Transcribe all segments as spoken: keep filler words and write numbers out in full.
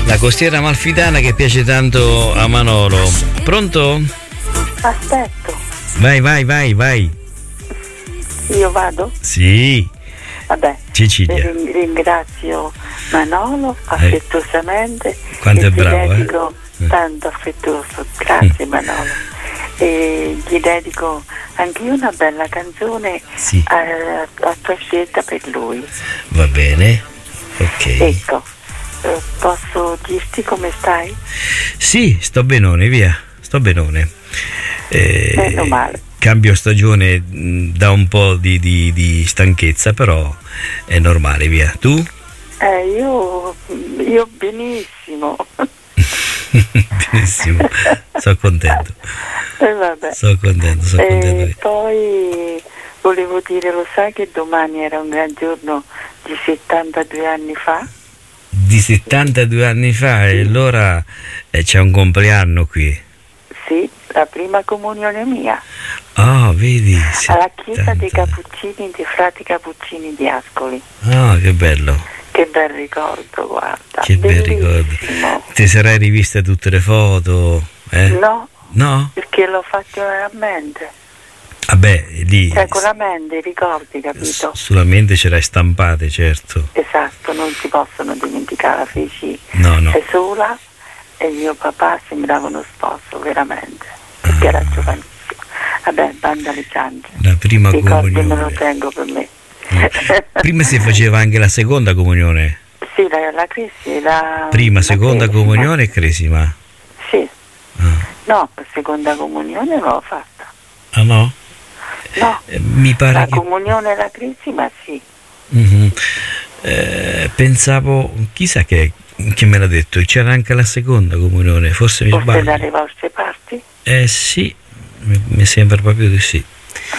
La costiera amalfitana che piace tanto a Manolo. Pronto? Aspetto. Vai, vai, vai, vai. Io vado? Sì. Vabbè, Cecilia. Ringrazio Manolo affettuosamente. Quanto è gli bravo, dedico eh? tanto affettuoso. Grazie mm. Manolo. E gli dedico anche io una bella canzone sì. a, a tua scelta per lui. Va bene, ok. Ecco, eh, posso dirti come stai? Sì, sto benone, via, sto benone. Eh, Meno male. Cambio stagione mh, da un po' di, di, di stanchezza, però è normale, via. Tu? Eh, io, io benissimo. Benissimo, sono contento. Eh, vabbè. Sono contento, sono contento. E poi volevo dire, lo sai che domani era un gran giorno di settantadue anni fa? Di settantadue anni fa, e allora eh, c'è un compleanno qui. Sì, la prima comunione mia. Ah, oh, vedi? Alla chiesa dei Cappuccini, dei frati Cappuccini di Ascoli. Ah, oh, che bello. Che bel ricordo, guarda. Che bel ricordo. Ti sarai riviste tutte le foto? Eh? No. No? Perché l'ho fatto a mente. Vabbè, lì. Cioè con la mente, ricordi, capito? Sulla mente ce l'hai stampate, certo. Esatto, non si possono dimenticare, la feci no, no. è sola e mio papà sembrava uno sposo, veramente, perché ah. era giovanissimo. Vabbè, banda le ciance. La prima ricordi comunione. me lo tengo per me. Prima si faceva anche la seconda comunione. Sì, la, la crisi, la prima, la seconda cresima. comunione e cresima. Sì. Ah. No, la seconda comunione non l'ho fatta. Ah no? No. Eh, mi pare la che... comunione e la cresima sì. Mm-hmm. Eh, pensavo, chissà che, che me l'ha detto, c'era anche la seconda comunione, forse mi Forse sbaglio. dalle vostre parti? Eh sì, mi, mi sembra proprio di sì.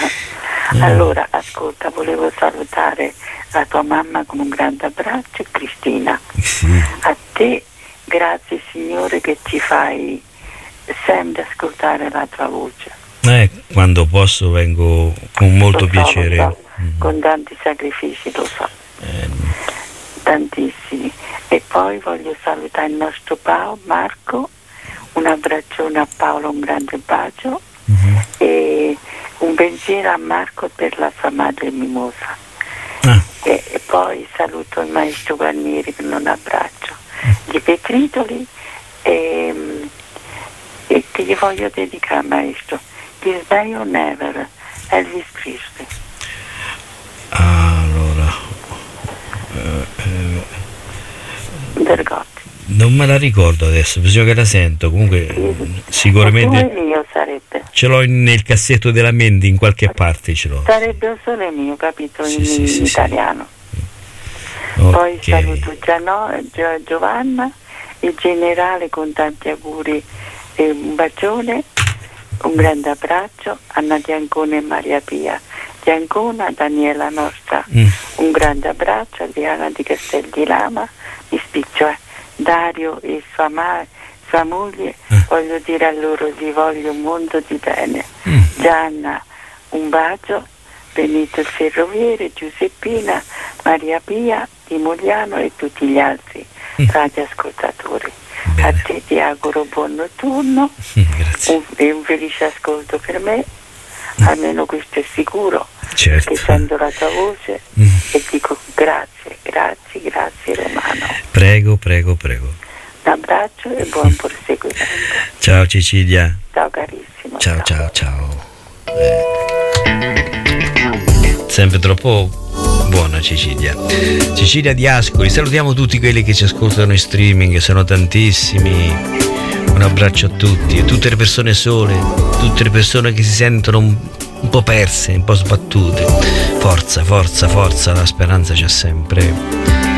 Ah. Allora, ascolta, volevo salutare la tua mamma con un grande abbraccio, Cristina. Sì. A te, grazie Signore che ci fai sempre ascoltare la tua voce. Eh, quando posso vengo con molto lo so, piacere. Lo so, mm. Con tanti sacrifici, lo so. Eh. Tantissimi. E poi voglio salutare il nostro Paolo, Marco, un abbraccione a Paolo, un grande bacio. Mm-hmm. E un pensiero a Marco per la sua madre Mimosa. Ah. E, e poi saluto il maestro Guarnieri con un abbraccio. Mm. Gli Petritoli e, e che gli voglio dedicare al maestro. This Day or Never, Elvis Presley. Allora eh, eh, Bergotti. Non me la ricordo adesso, bisogna che la sento. Comunque sì. Sicuramente mio sarebbe. Ce l'ho nel cassetto della mente, in qualche parte ce l'ho. Sarebbe un sole mio, capito, sì, in, sì, in sì, italiano. Sì. Poi Okay. saluto Giano, Gio, Giovanna, il generale con tanti auguri e un bacione, un grande abbraccio a Nadia Ancona e Maria Pia di Ancona, Daniela nostra, mm. un grande abbraccio, Adriana di Castel di Lama, mi spiccio, eh. Dario e sua, ma- sua moglie, eh. voglio dire a loro vi voglio un mondo di bene. Mm. Gianna, un bacio, Benito il Ferroviere, Giuseppina, Maria Pia di Mogliano e tutti gli altri mm. radioascoltatori. Bene. A te ti auguro buon notturno Grazie. Un, e un felice ascolto per me, mm. almeno questo è sicuro, certo. perché sento la tua voce mm. e dico grazie, grazie, grazie Romano. Prego, prego, prego. Un abbraccio e buon proseguimento. Ciao Cecilia. Ciao carissimo. Ciao, ciao, ciao. Eh. Sempre troppo buona Cecilia. Cecilia di Ascoli, salutiamo tutti quelli che ci ascoltano in streaming, sono tantissimi. Un abbraccio a tutti, a tutte le persone sole, tutte le persone che si sentono un, un po' perse, un po' sbattute. Forza, forza, forza, la speranza c'è sempre.